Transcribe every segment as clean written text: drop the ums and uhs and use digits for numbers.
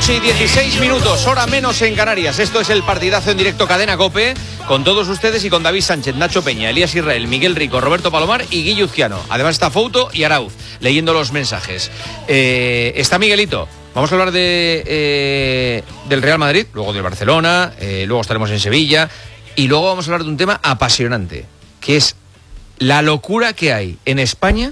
8:16, hora menos en Canarias. Esto es el partidazo en directo Cadena COPE, con todos ustedes y con David Sánchez, Nacho Peña, Elías Israel, Miguel Rico, Roberto Palomar y Guille Uzquiano. Además está Fouto y Arauz leyendo los mensajes. Está Miguelito. Vamos a hablar del Real Madrid, luego del Barcelona, luego estaremos en Sevilla y luego vamos a hablar de un tema apasionante, que es la locura que hay en España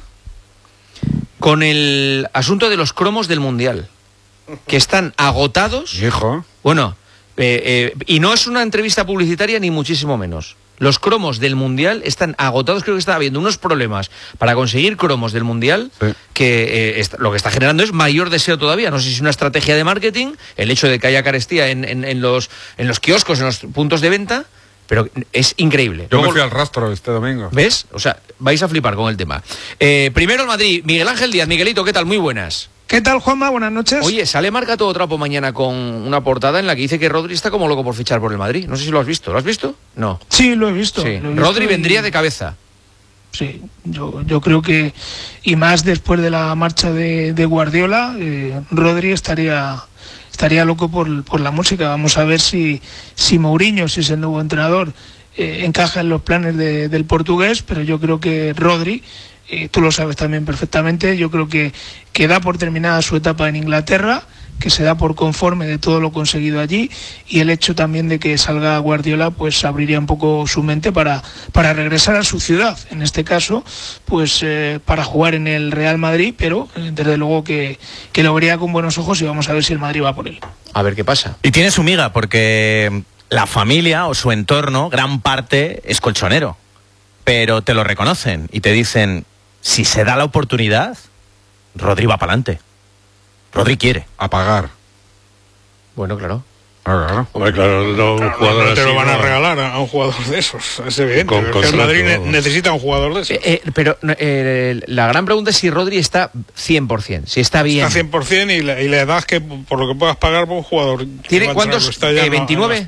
con el asunto de los cromos del Mundial, que están agotados. Hijo. Bueno, y no es una entrevista publicitaria ni muchísimo menos. Los cromos del Mundial están agotados. Creo que está habiendo unos problemas para conseguir cromos del Mundial, sí, que lo que está generando es mayor deseo todavía. No sé si es una estrategia de marketing, el hecho de que haya carestía en los kioscos, en los puntos de venta, pero es increíble. Yo me fui al rastro este domingo. ¿Ves? O sea, vais a flipar con el tema. Primero el Madrid. Miguel Ángel Díaz. Miguelito, ¿qué tal? Muy buenas. ¿Qué tal, Juanma? Buenas noches. Oye, sale Marca Todo Trapo mañana con una portada en la que dice que Rodri está como loco por fichar por el Madrid. No sé si lo has visto. ¿Lo has visto? No. Sí, lo he visto. Sí. Lo he visto. Rodri vendría de cabeza. Sí, yo creo que, y más después de la marcha de Guardiola, Rodri estaría loco por la música. Vamos a ver si Mourinho, si es el nuevo entrenador, encaja en los planes del portugués, pero yo creo que Rodri, tú lo sabes también perfectamente, yo creo que da por terminada su etapa en Inglaterra, que se da por conforme de todo lo conseguido allí, y el hecho también de que salga Guardiola pues abriría un poco su mente para regresar a su ciudad, en este caso pues para jugar en el Real Madrid, pero desde luego que lo vería con buenos ojos y vamos a ver si el Madrid va por él. A ver qué pasa. Y tiene su miga porque la familia o su entorno, gran parte, es colchonero, pero te lo reconocen y te dicen, si se da la oportunidad, Rodri va para adelante. Rodri quiere. A pagar. Bueno, claro. Claro. Hombre, claro, un jugador no te así, lo van a no. regalar a un jugador de esos, es evidente. Con Porque el Madrid contrato, necesita un jugador de esos. Pero la gran pregunta es si Rodri está 100%, si está bien. Está 100% y la edad que por lo que puedas pagar por un jugador. ¿Tiene cuántos? ¿29?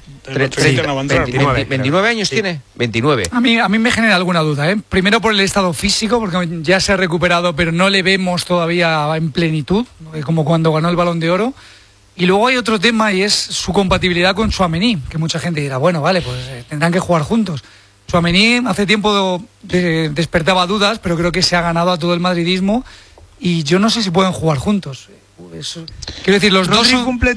29 años tiene. 29. A mí me genera alguna duda, ¿eh? Primero por el estado físico, porque ya se ha recuperado, pero no le vemos todavía en plenitud, como cuando ganó el Balón de Oro. Y luego hay otro tema y es su compatibilidad con Tchouaméni, que mucha gente dirá, bueno, vale, pues tendrán que jugar juntos. Tchouaméni hace tiempo despertaba dudas, pero creo que se ha ganado a todo el madridismo y yo no sé si pueden jugar juntos. Quiero decir, los dos...